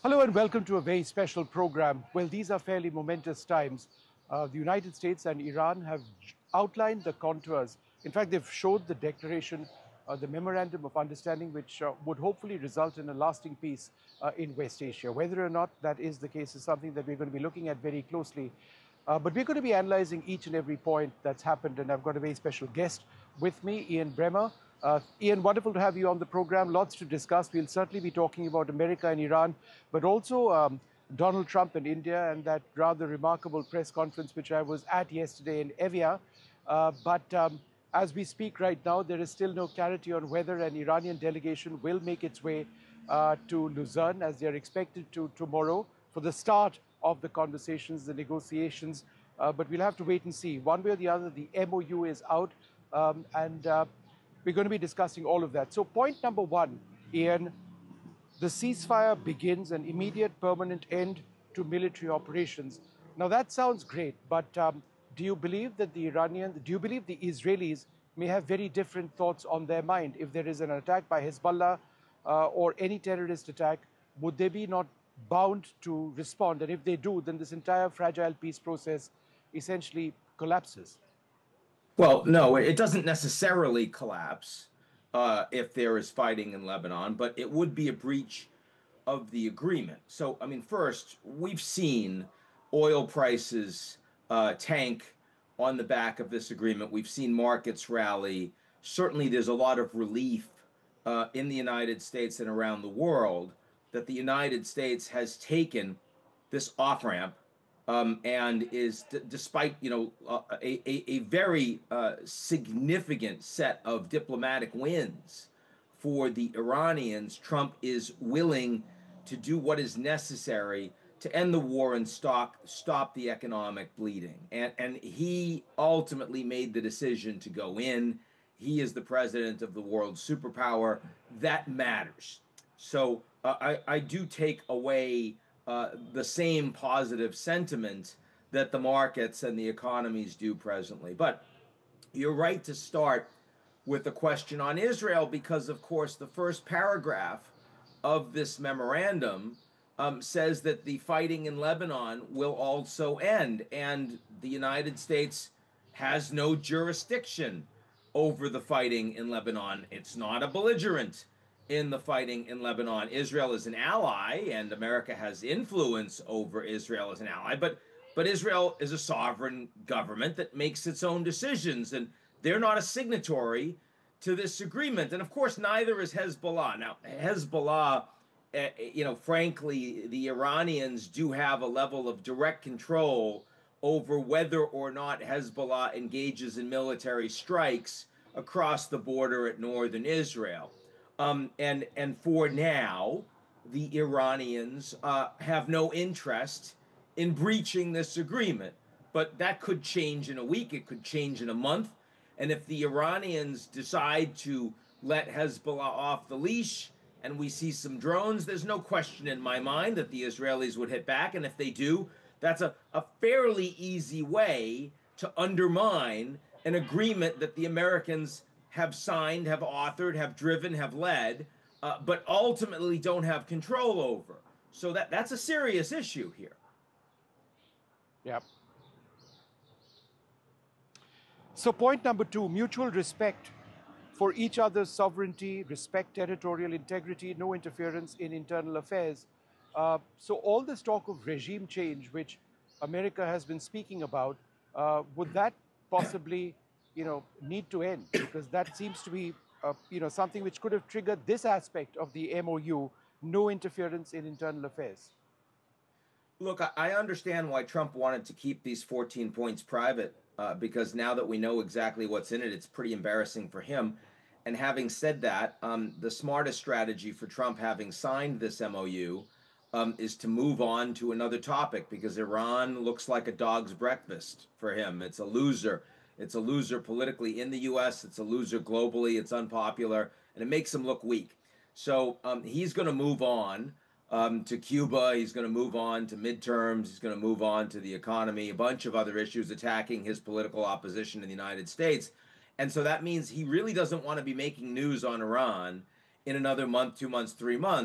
Hello and welcome to a very special program. Well, these are fairly momentous times. The United States and Iran have outlined the contours. In fact, they've showed the declaration, the memorandum of understanding, which would hopefully result in a lasting peace in West Asia. Whether or not that is the case is something that we're going to be looking at very closely. But we're going to be analyzing each and every point that's happened, and I've got a very special guest with me, Ian Bremmer. Ian, wonderful to have you on the program. Lots to discuss. We'll certainly be talking about America and Iran, but also Donald Trump and India and that rather remarkable press conference which I was at yesterday in Evia. But as we speak right now, there is still no clarity on whether an Iranian delegation will make its way to Luzerne, as they are expected to tomorrow for the start of the conversations, the negotiations. But we'll have to wait and see. One way or the other, the MOU is out, and we're going to be discussing all of that. So point number one, Ian, the ceasefire begins an immediate permanent end to military operations. Now that sounds great, but do you believe that the Israelis may have very different thoughts on their mind? If there is an attack by Hezbollah or any terrorist attack, would they be not bound to respond? And if they do, then this entire fragile peace process essentially collapses. Well, no, it doesn't necessarily collapse if there is fighting in Lebanon, but it would be a breach of the agreement. So, I mean, first, we've seen oil prices tank on the back of this agreement. We've seen markets rally. Certainly, there's a lot of relief in the United States and around the world that the United States has taken this off ramp and is, despite a very significant set of diplomatic wins for the Iranians, Trump is willing to do what is necessary to end the war and stop the economic bleeding. And he ultimately made the decision to go in. He is the president of the world superpower. That matters. So I do take away the same positive sentiment that the markets and the economies do presently. But you're right to start with a question on Israel because, of course, the first paragraph of this memorandum says that the fighting in Lebanon will also end, and the United States has no jurisdiction over the fighting in Lebanon. It's not a belligerent in the fighting in Lebanon. Israel is an ally, and America has influence over Israel as an ally, but Israel is a sovereign government that makes its own decisions, and they're not a signatory to this agreement. And of course, neither is Hezbollah. Now, Hezbollah, frankly, the Iranians do have a level of direct control over whether or not Hezbollah engages in military strikes across the border at northern Israel. And for now, the Iranians have no interest in breaching this agreement. But that could change in a week. It could change in a month. And if the Iranians decide to let Hezbollah off the leash and we see some drones, there's no question in my mind that the Israelis would hit back. And if they do, that's a fairly easy way to undermine an agreement that the Americans have signed, have authored, have driven, have led, but ultimately don't have control over. So that's a serious issue here. Yeah. So point number two, mutual respect for each other's sovereignty, respect territorial integrity, no interference in internal affairs. So all this talk of regime change, which America has been speaking about, would that possibly need to end? Because that seems to be, something which could have triggered this aspect of the MOU, no interference in internal affairs. Look, I understand why Trump wanted to keep these 14 points private, because now that we know exactly what's in it, it's pretty embarrassing for him. And having said that, the smartest strategy for Trump, having signed this MOU, is to move on to another topic, because Iran looks like a dog's breakfast for him. It's a loser. It's a loser politically in the U.S. It's a loser globally. It's unpopular, and it makes him look weak. So he's going to move on to Cuba. He's going to move on to midterms. He's going to move on to the economy, a bunch of other issues attacking his political opposition in the United States. And so that means he really doesn't want to be making news on Iran in another month, 2 months, 3 months.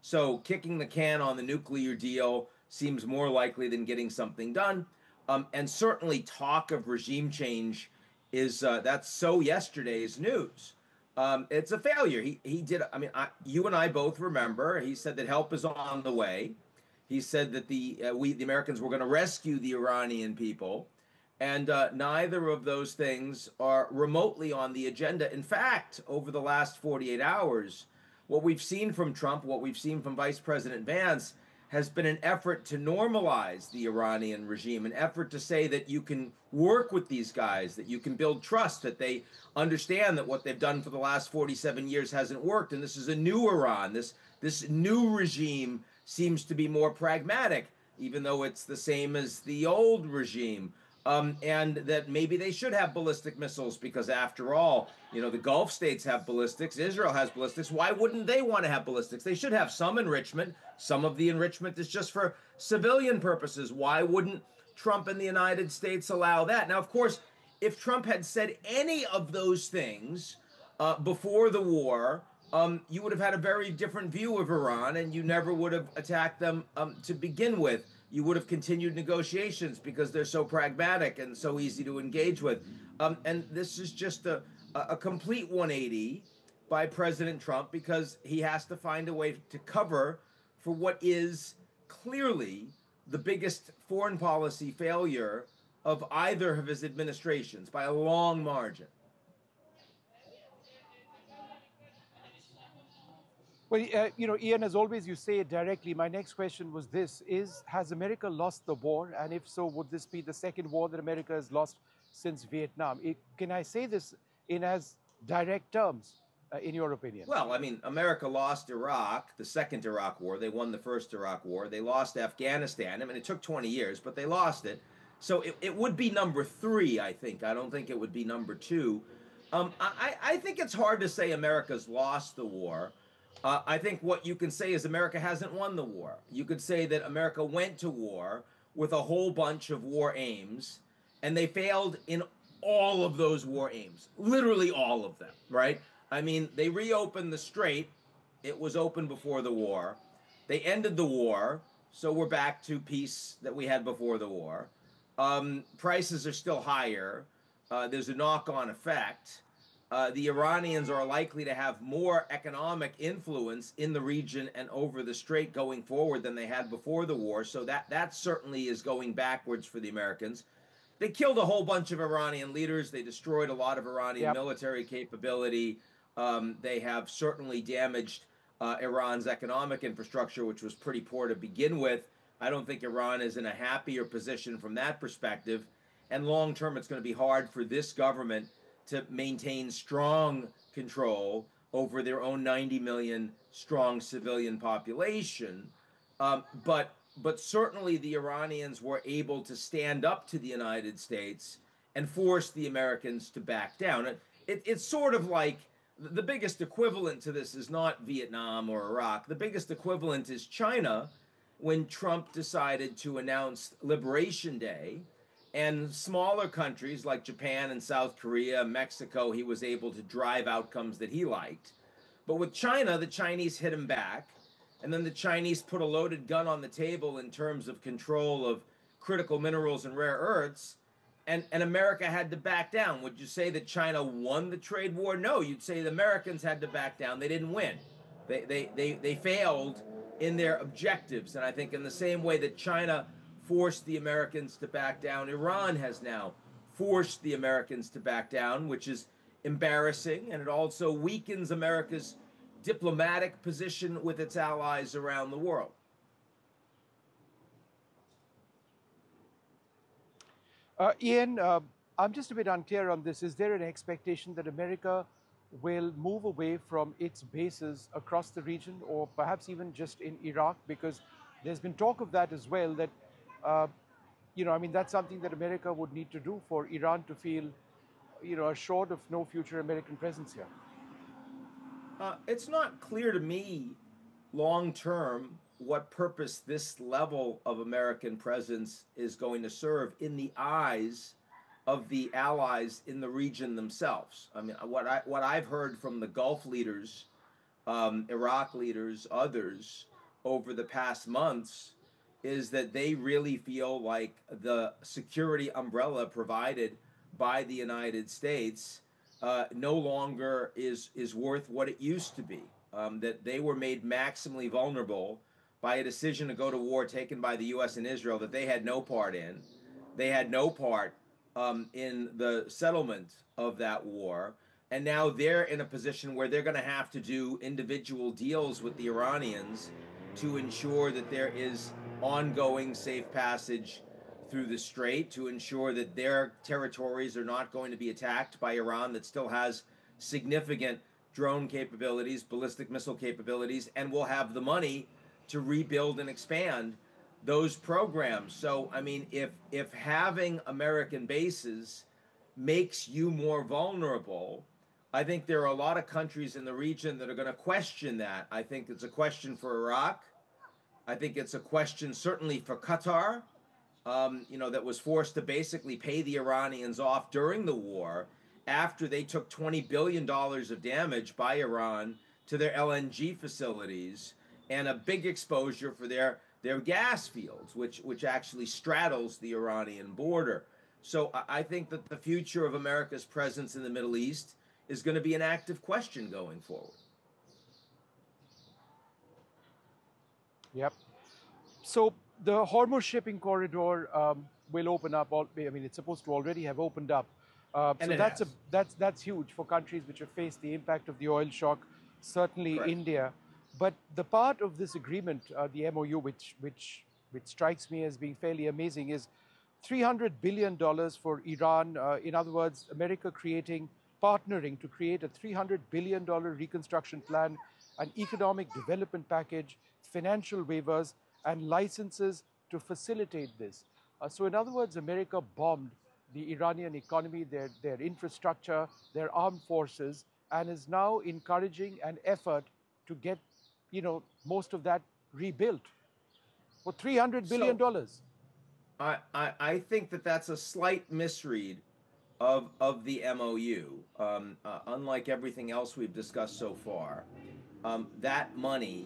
So kicking the can on the nuclear deal seems more likely than getting something done. And certainly talk of regime change is that's so yesterday's news. It's a failure. He did. I mean, you and I both remember. He said that help is on the way. He said that the Americans were going to rescue the Iranian people, and neither of those things are remotely on the agenda. In fact, over the last 48 hours, what we've seen from Trump, what we've seen from Vice President Vance, has been an effort to normalize the Iranian regime, an effort to say that you can work with these guys, that you can build trust, that they understand that what they've done for the last 47 years hasn't worked, and this is a new Iran. This new regime seems to be more pragmatic, even though it's the same as the old regime. And that maybe they should have ballistic missiles because, after all, the Gulf states have ballistics. Israel has ballistics. Why wouldn't they want to have ballistics? They should have some enrichment. Some of the enrichment is just for civilian purposes. Why wouldn't Trump and the United States allow that? Now, of course, if Trump had said any of those things before the war, you would have had a very different view of Iran, and you never would have attacked them to begin with. You would have continued negotiations because they're so pragmatic and so easy to engage with. And this is just a complete 180 by President Trump because he has to find a way to cover for what is clearly the biggest foreign policy failure of either of his administrations by a long margin. Well, Ian, as always, you say it directly. My next question was this: has America lost the war? And if so, would this be the second war that America has lost since Vietnam? Can I say this in as direct terms, in your opinion? Well, I mean, America lost Iraq, the second Iraq war. They won the first Iraq war. They lost Afghanistan. I mean, it took 20 years, but they lost it. So it would be number 3, I think. I don't think it would be number 2. I think it's hard to say America's lost the war. I think what you can say is America hasn't won the war. You could say that America went to war with a whole bunch of war aims, and they failed in all of those war aims, literally all of them, right? I mean, they reopened the strait. It was open before the war. They ended the war, so we're back to peace that we had before the war. Prices are still higher. There's a knock-on effect. The Iranians are likely to have more economic influence in the region and over the strait going forward than they had before the war. So that certainly is going backwards for the Americans. They killed a whole bunch of Iranian leaders. They destroyed a lot of Iranian military capability. They have certainly damaged Iran's economic infrastructure, which was pretty poor to begin with. I don't think Iran is in a happier position from that perspective. And long term, it's going to be hard for this government to maintain strong control over their own 90 million strong civilian population. But certainly the Iranians were able to stand up to the United States and force the Americans to back down. It's sort of like the biggest equivalent to this is not Vietnam or Iraq. The biggest equivalent is China when Trump decided to announce Liberation Day. And smaller countries like Japan and South Korea, Mexico, he was able to drive outcomes that he liked. But with China, the Chinese hit him back. And then the Chinese put a loaded gun on the table in terms of control of critical minerals and rare earths. And America had to back down. Would you say that China won the trade war? No, you'd say the Americans had to back down. They didn't win. They failed in their objectives. And I think in the same way that China forced the Americans to back down, Iran has now forced the Americans to back down, which is embarrassing, and it also weakens America's diplomatic position with its allies around the world. Ian, I'm just a bit unclear on this. Is there an expectation that America will move away from its bases across the region, or perhaps even just in Iraq? Because there's been talk of that as well, that that's something that America would need to do for Iran to feel, assured of no future American presence here. It's not clear to me long term what purpose this level of American presence is going to serve in the eyes of the allies in the region themselves. I mean, what I've heard from the Gulf leaders, Iraq leaders, others, over the past months is that they really feel like the security umbrella provided by the United States no longer is worth what it used to be. That they were made maximally vulnerable by a decision to go to war taken by the U.S. and Israel that they had no part in. They had no part in the settlement of that war. And now they're in a position where they're going to have to do individual deals with the Iranians to ensure that there is ongoing safe passage through the strait, to ensure that their territories are not going to be attacked by Iran, that still has significant drone capabilities, ballistic missile capabilities, and will have the money to rebuild and expand those programs. So, I mean, if having American bases makes you more vulnerable, I think there are a lot of countries in the region that are going to question that. I think it's a question for Iraq. I think it's a question certainly for Qatar, that was forced to basically pay the Iranians off during the war after they took $20 billion of damage by Iran to their LNG facilities and a big exposure for their gas fields, which actually straddles the Iranian border. So I think that the future of America's presence in the Middle East is going to be an active question going forward. Yep. So the Hormuz shipping corridor will open up. It's supposed to already have opened up. And So that's huge for countries which have faced the impact of the oil shock. Certainly Correct. India. But the part of this agreement, the MOU, which strikes me as being fairly amazing, is $300 billion for Iran. In other words, America partnering to create a $300 billion reconstruction plan, an economic development package, financial waivers, and licenses to facilitate this. So in other words, America bombed the Iranian economy, their infrastructure, their armed forces, and is now encouraging an effort to get, most of that rebuilt for $300 billion. I think that that's a slight misread of the MOU. Unlike everything else we've discussed so far, that money,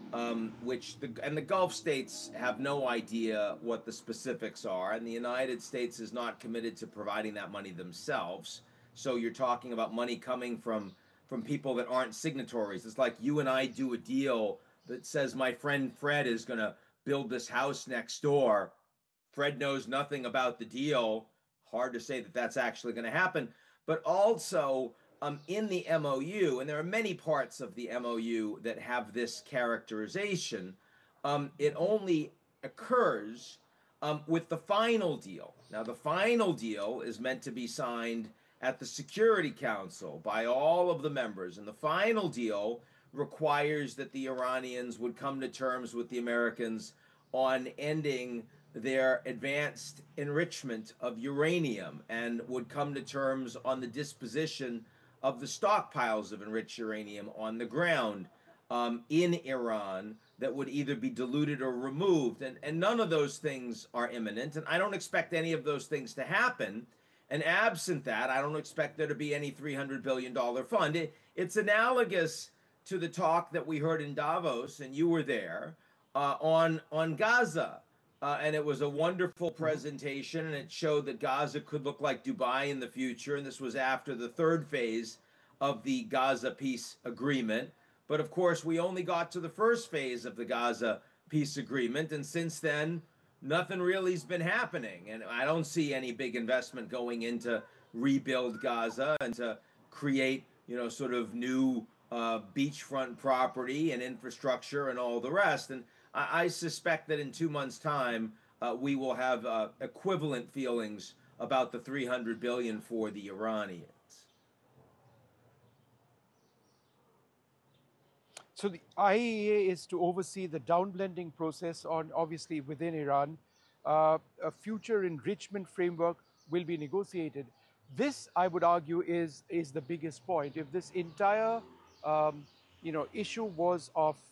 the Gulf states have no idea what the specifics are, and the United States is not committed to providing that money themselves. So you're talking about money coming from people that aren't signatories. It's like you and I do a deal that says my friend Fred is going to build this house next door. Fred knows nothing about the deal. Hard to say that that's actually going to happen. But also in the MOU, and there are many parts of the MOU that have this characterization, it only occurs with the final deal. Now, the final deal is meant to be signed at the Security Council by all of the members, and the final deal requires that the Iranians would come to terms with the Americans on ending their advanced enrichment of uranium and would come to terms on the disposition of the stockpiles of enriched uranium on the ground in Iran that would either be diluted or removed. And none of those things are imminent, and I don't expect any of those things to happen. And absent that, I don't expect there to be any $300 billion fund. It's analogous to the talk that we heard in Davos, and you were there, on Gaza. And it was a wonderful presentation, and it showed that Gaza could look like Dubai in the future. And this was after the third phase of the Gaza peace agreement. But of course, we only got to the first phase of the Gaza peace agreement. And since then, nothing really has been happening. And I don't see any big investment going into rebuild Gaza and to create, sort of new beachfront property and infrastructure and all the rest. And I suspect that in 2 months' time, we will have equivalent feelings about the $300 billion for the Iranians. So the IAEA is to oversee the downblending process obviously within Iran. A future enrichment framework will be negotiated. This, I would argue, is the biggest point. If this entire issue was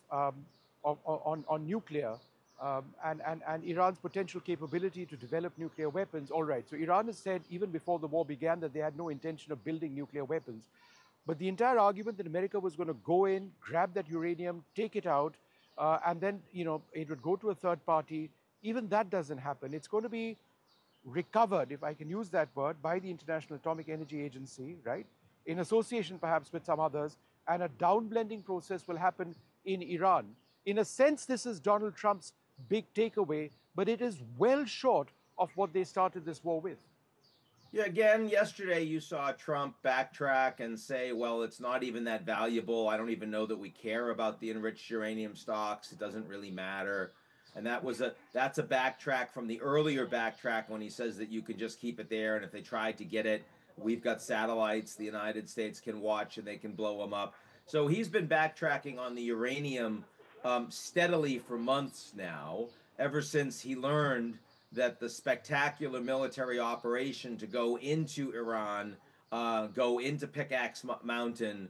on nuclear and Iran's potential capability to develop nuclear weapons, all right. So Iran has said even before the war began that they had no intention of building nuclear weapons. But the entire argument that America was going to go in, grab that uranium, take it out, and then it would go to a third party. Even that doesn't happen. It's going to be recovered, if I can use that word, by the International Atomic Energy Agency, right? In association perhaps with some others, and a downblending process will happen in Iran. In a sense, this is Donald Trump's big takeaway, but it is well short of what they started this war with. Yeah, again, yesterday you saw Trump backtrack and say, well, it's not even that valuable. I don't even know that we care about the enriched uranium stocks. It doesn't really matter. And that's a backtrack from the earlier backtrack when he says that you can just keep it there, and if they tried to get it, we've got satellites the United States can watch and they can blow them up. So he's been backtracking on the uranium steadily for months now, ever since he learned that the spectacular military operation to go into Iran, go into Pickaxe Mountain,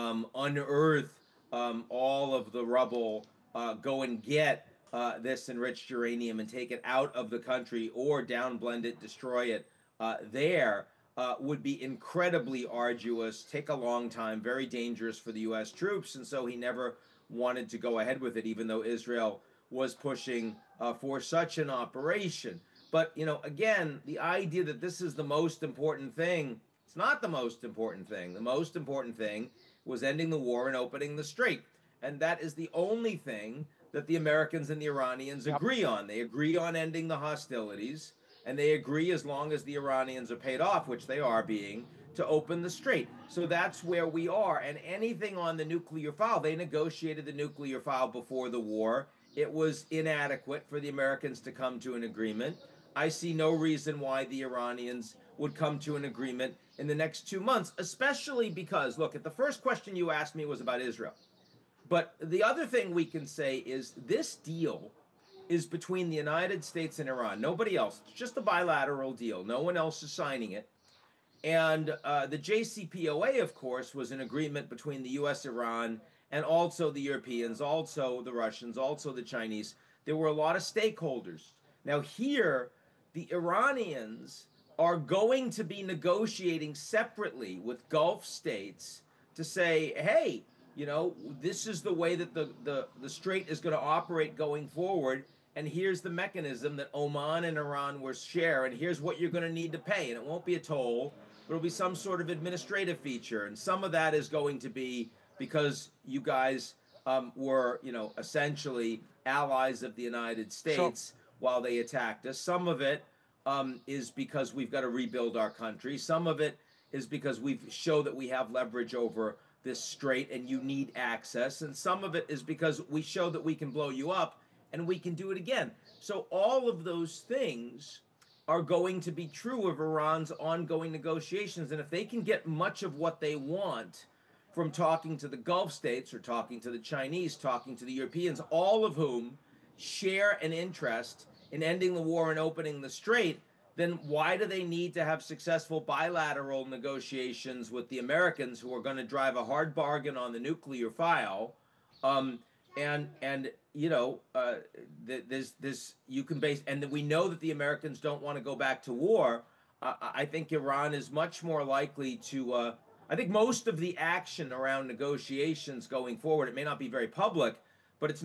unearth all of the rubble, go and get this enriched uranium and take it out of the country or downblend it, destroy it there would be incredibly arduous, take a long time, very dangerous for the U.S. troops. And so he never wanted to go ahead with it, even though Israel was pushing for such an operation. But, again, the idea that this is the most important thing, it's not the most important thing. The most important thing was ending the war and opening the strait. And that is the only thing that the Americans and the Iranians agree on. They agree on ending the hostilities, and they agree, as long as the Iranians are paid off, which they are being, to open the strait. So that's where we are. And anything on the nuclear file, they negotiated the nuclear file before the war. It was inadequate for the Americans to come to an agreement. I see no reason why the Iranians would come to an agreement in the next 2 months, especially because, look, at the first question you asked me was about Israel. But the other thing we can say is this deal is between the United States and Iran. Nobody else. It's just a bilateral deal. No one else is signing it. And the JCPOA, of course, was an agreement between the U.S., Iran, and also the Europeans, also the Russians, also the Chinese. There were a lot of stakeholders. Now here, the Iranians are going to be negotiating separately with Gulf states to say, hey, this is the way that the strait is going to operate going forward. And here's the mechanism that Oman and Iran will share. And here's what you're going to need to pay. And it won't be a toll, but it'll be some sort of administrative feature. And some of that is going to be because you guys were, essentially allies of the United States while they attacked us. Some of it is because we've got to rebuild our country. Some of it is because we show that we have leverage over this strait and you need access. And some of it is because we show that we can blow you up and we can do it again. So all of those things are going to be true of Iran's ongoing negotiations. And if they can get much of what they want from talking to the Gulf states or talking to the Chinese, talking to the Europeans, all of whom share an interest in ending the war and opening the strait, then why do they need to have successful bilateral negotiations with the Americans, who are going to drive a hard bargain on the nuclear file? This you can base, and we know that the Americans don't want to go back to war. I think Iran is much more likely to. I think most of the action around negotiations going forward, it may not be very public, but it's